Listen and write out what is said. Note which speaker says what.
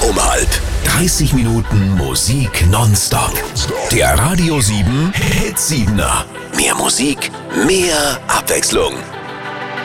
Speaker 1: um 12. 30 Minuten Musik nonstop. Der Radio 7 Hit 7er. Mehr Musik, mehr Abwechslung.